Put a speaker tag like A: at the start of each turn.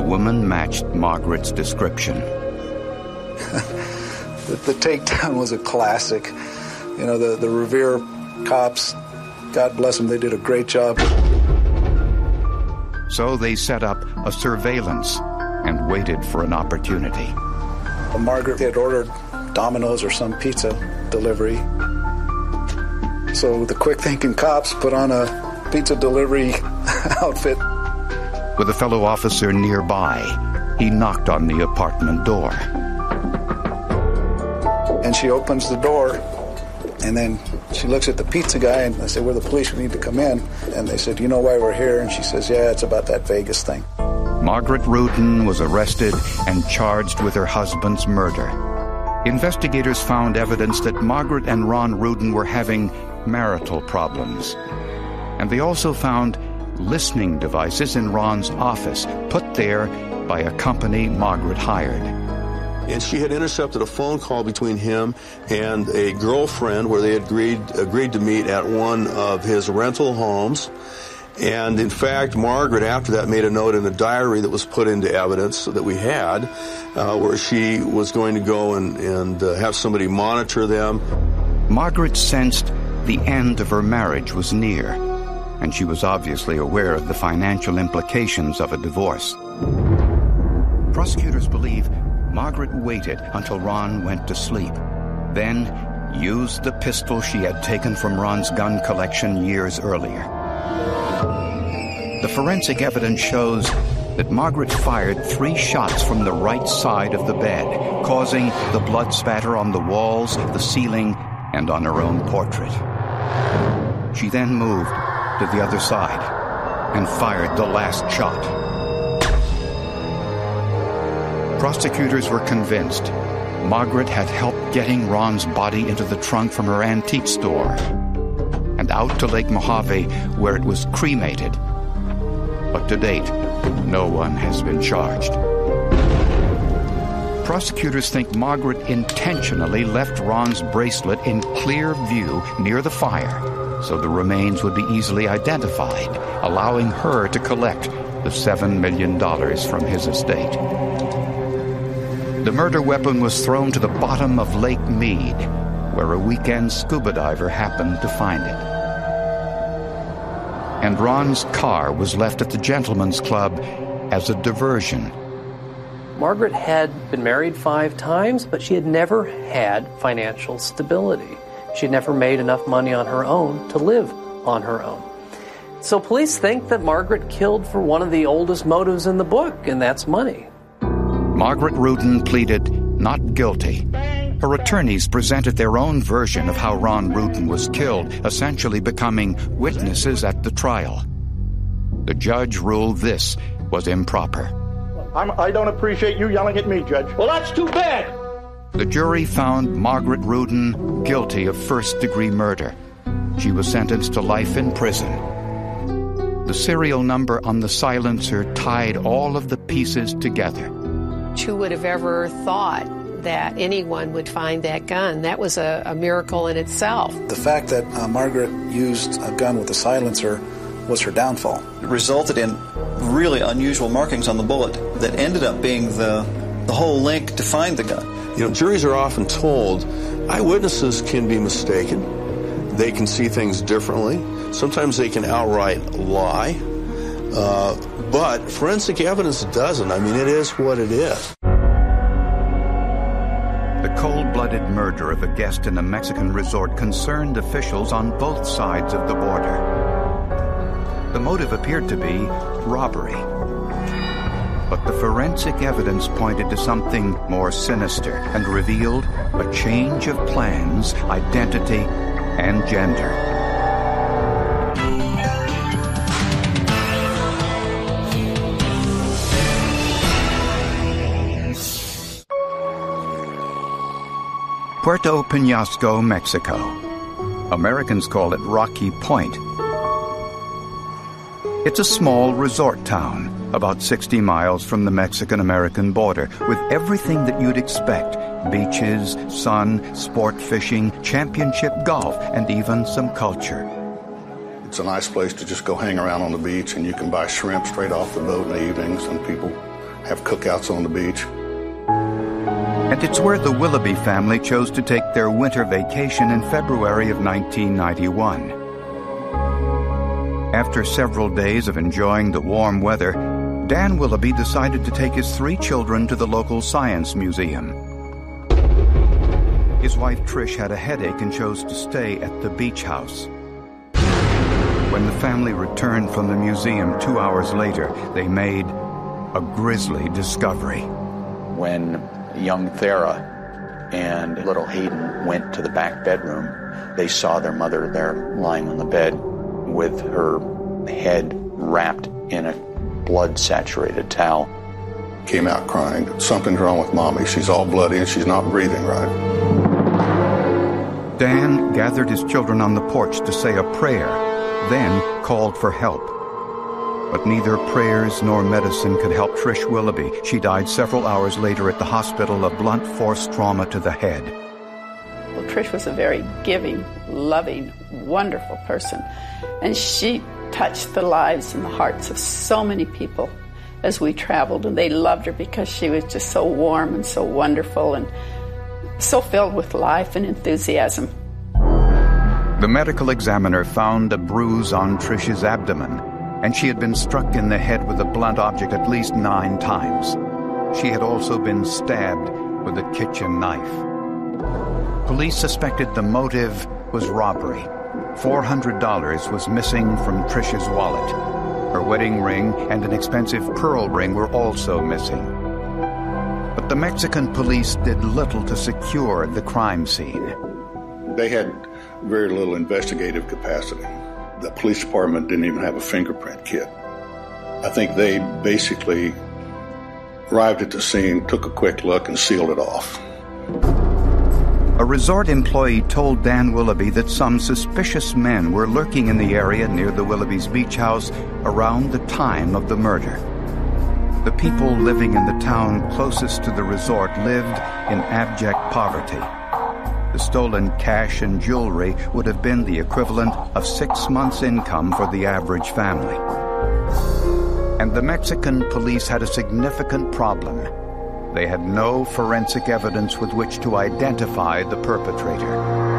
A: woman matched Margaret's description.
B: The takedown was a classic. You know, the Revere cops, God bless them, they did a great job.
A: So they set up a surveillance and waited for an opportunity.
B: Margaret had ordered Domino's or some pizza delivery. So the quick-thinking cops put on a pizza delivery outfit.
A: With a fellow officer nearby, he knocked on the apartment door.
B: And she opens the door, and then she looks at the pizza guy, and I said, "We're the police, we need to come in." And they said, "You know why we're here?" And she says, "Yeah, it's about that Vegas thing."
A: Margaret Rudin was arrested and charged with her husband's murder. Investigators found evidence that Margaret and Ron Rudin were having marital problems. And they also found listening devices in Ron's office, put there by a company Margaret hired.
C: And she had intercepted a phone call between him and a girlfriend where they had agreed to meet at one of his rental homes. And in fact, Margaret, after that, made a note in a diary that was put into evidence that we had, where she was going to go and have somebody monitor them.
A: Margaret sensed the end of her marriage was near, and she was obviously aware of the financial implications of a divorce. Prosecutors believe Margaret waited until Ron went to sleep, then used the pistol she had taken from Ron's gun collection years earlier. The forensic evidence shows that Margaret fired 3 shots from the right side of the bed, causing the blood spatter on the walls, the ceiling, and on her own portrait. She then moved to the other side and fired the last shot. Prosecutors were convinced Margaret had helped getting Ron's body into the trunk from her antique store and out to Lake Mojave, where it was cremated. But to date, no one has been charged. Prosecutors think Margaret intentionally left Ron's bracelet in clear view near the fire so the remains would be easily identified, allowing her to collect the $7 million from his estate. The murder weapon was thrown to the bottom of Lake Mead, where a weekend scuba diver happened to find it. And Ron's car was left at the Gentleman's Club as a diversion.
D: Margaret had been married 5 times, but she had never had financial stability. She'd never made enough money on her own to live on her own. So police think that Margaret killed for one of the oldest motives in the book, and that's money.
A: Margaret Rudin pleaded not guilty. Her attorneys presented their own version of how Ron Rudin was killed, essentially becoming witnesses at the trial. The judge ruled this was improper.
E: I don't appreciate you yelling at me, Judge. Well, that's too bad.
A: The jury found Margaret Rudin guilty of first-degree murder. She was sentenced to life in prison. The serial number on the silencer tied all of the pieces together.
F: Who would have ever thought that anyone would find that gun? That was a miracle in itself.
B: The fact that Margaret used a gun with a silencer was her downfall.
G: It resulted in really unusual markings on the bullet that ended up being the whole link to find the gun.
C: You know, juries are often told eyewitnesses can be mistaken. They can see things differently. Sometimes they can outright lie. But forensic evidence doesn't. I mean, it is what it is.
A: The cold-blooded murder of a guest in a Mexican resort concerned officials on both sides of the border. The motive appeared to be robbery. But the forensic evidence pointed to something more sinister and revealed a change of plans, identity, and gender. Puerto Penasco, Mexico. Americans call it Rocky Point. It's a small resort town, about 60 miles from the Mexican-American border, with everything that you'd expect: beaches, sun, sport fishing, championship golf, and even some culture.
H: It's a nice place to just go hang around on the beach, and you can buy shrimp straight off the boat in the evenings, and people have cookouts on the beach.
A: And it's where the Willoughby family chose to take their winter vacation in February of 1991. After several days of enjoying the warm weather, Dan Willoughby decided to take his 3 children to the local science museum. His wife Trish had a headache and chose to stay at the beach house. When the family returned from the museum 2 hours later, they made a grisly discovery.
I: When young Thera and little Hayden went to the back bedroom, they saw their mother there lying on the bed with her head wrapped in a blood-saturated towel.
H: Came out crying, something's wrong with Mommy. She's all bloody and she's not breathing right.
A: Dan gathered his children on the porch to say a prayer, then called for help. But neither prayers nor medicine could help Trish Willoughby. She died several hours later at the hospital of blunt force trauma to the head.
J: Well, Trish was a very giving, loving, wonderful person. And she touched the lives and the hearts of so many people as we traveled. And they loved her because she was just so warm and so wonderful and so filled with life and enthusiasm.
A: The medical examiner found a bruise on Trish's abdomen, and she had been struck in the head with a blunt object at least 9 times. She had also been stabbed with a kitchen knife. Police suspected the motive was robbery. $400 was missing from Trish's wallet. Her wedding ring and an expensive pearl ring were also missing. But the Mexican police did little to secure the crime scene.
H: They had very little investigative capacity. The police department didn't even have a fingerprint kit. I think they basically arrived at the scene, took a quick look, and sealed it off.
A: A resort employee told Dan Willoughby that some suspicious men were lurking in the area near the Willoughby's beach house around the time of the murder. The people living in the town closest to the resort lived in abject poverty. The stolen cash and jewelry would have been the equivalent of 6 months' income for the average family. And the Mexican police had a significant problem. They had no forensic evidence with which to identify the perpetrator.